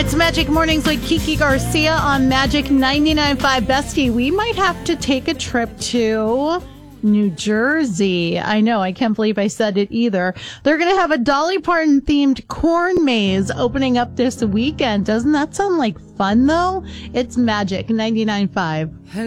It's Magic Mornings with Kiki Garcia on Magic 99.5. Bestie, we might have to take a trip to New Jersey. I know, I can't believe I said it either. They're going to have a Dolly Parton themed corn maze opening up this weekend. Doesn't that sound like fun though? It's Magic 99.5.